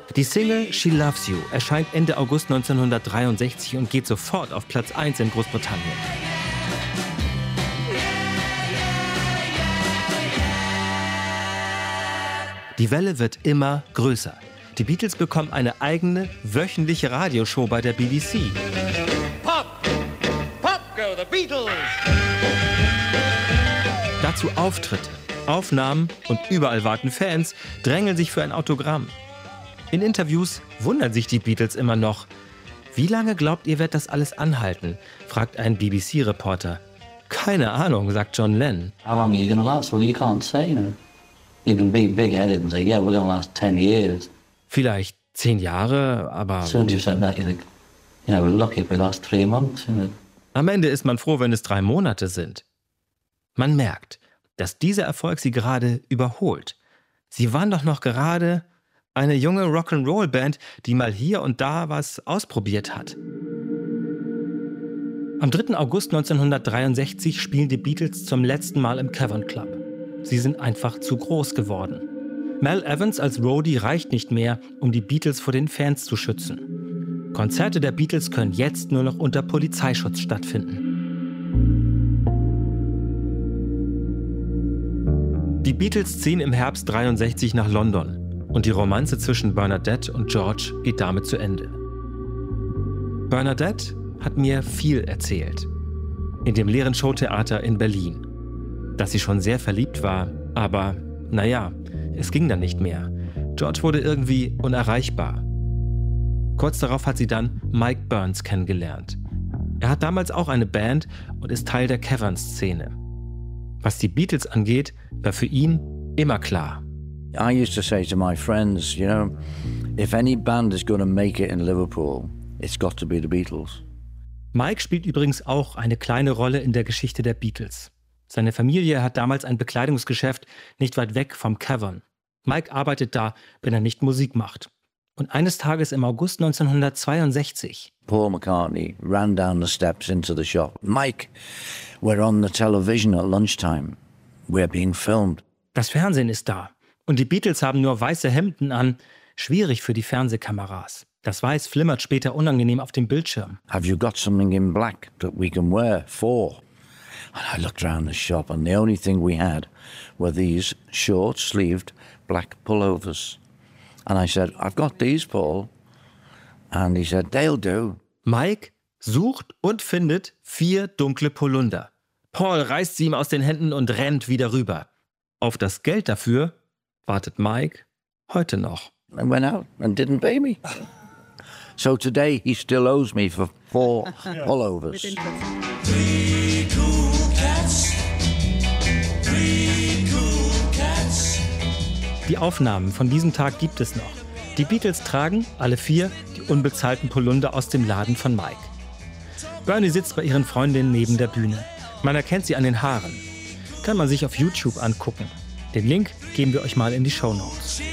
Die Single She Loves You erscheint Ende August 1963 und geht sofort auf Platz 1 in Großbritannien. Die Welle wird immer größer. Die Beatles bekommen eine eigene wöchentliche Radioshow bei der BBC. Pop! Pop go the Beatles! Dazu Auftritte, Aufnahmen und überall warten Fans, drängeln sich für ein Autogramm. In Interviews wundern sich die Beatles immer noch. Wie lange glaubt ihr, wird das alles anhalten? Fragt ein BBC-Reporter. Keine Ahnung, sagt John Lennon. How long are you going to last? Well, you can't say, you know. You can be big-headed and say, yeah, we're going to last 10 years. Vielleicht 10 Jahre, aber... As soon as you said that, you think, you know, we're lucky if we last 3 months, you know. Am Ende ist man froh, wenn es 3 Monate sind. Man merkt, dass dieser Erfolg sie gerade überholt. Sie waren doch noch gerade eine junge Rock'n'Roll-Band, die mal hier und da was ausprobiert hat. Am 3. August 1963 spielen die Beatles zum letzten Mal im Cavern Club. Sie sind einfach zu groß geworden. Mal Evans als Roadie reicht nicht mehr, um die Beatles vor den Fans zu schützen. Konzerte der Beatles können jetzt nur noch unter Polizeischutz stattfinden. Die Beatles ziehen im Herbst 63 nach London und die Romanze zwischen Bernadette und George geht damit zu Ende. Bernadette hat mir viel erzählt. In dem leeren Showtheater in Berlin. Dass sie schon sehr verliebt war, aber naja, es ging dann nicht mehr. George wurde irgendwie unerreichbar. Kurz darauf hat sie dann Mike Burns kennengelernt. Er hat damals auch eine Band und ist Teil der Cavern-Szene. Was die Beatles angeht, war für ihn immer klar. I used to say to my friends, you know, if any band is going to make it in Liverpool, it's got to be the Beatles. Mike spielt übrigens auch eine kleine Rolle in der Geschichte der Beatles. Seine Familie hat damals ein Bekleidungsgeschäft nicht weit weg vom Cavern. Mike arbeitet da, wenn er nicht Musik macht. Und eines Tages im August 1962. Paul McCartney ran down the steps into the shop. Mike, we're on the television at lunchtime. We're being filmed. Das Fernsehen ist da. Und die Beatles haben nur weiße Hemden an. Schwierig für die Fernsehkameras. Das Weiß flimmert später unangenehm auf dem Bildschirm. Have you got something in black that we can wear for? And I looked around the shop and the only thing we had were these short-sleeved black pullovers. And I said, I've got these, Paul. And he said, they'll do. Mike sucht und findet 4 dunkle Polunder. Paul reißt sie ihm aus den Händen und rennt wieder rüber. Auf das Geld dafür wartet Mike heute noch. And went out and didn't pay me. So today he still owes me for 4 pullovers. 3 cool cats. 3 cool cats. Die Aufnahmen von diesem Tag gibt es noch. Die Beatles tragen, alle 4, die unbezahlten Polunder aus dem Laden von Mike. Bernie sitzt bei ihren Freundinnen neben der Bühne. Man erkennt sie an den Haaren. Kann man sich auf YouTube angucken. Den Link geben wir euch mal in die Shownotes.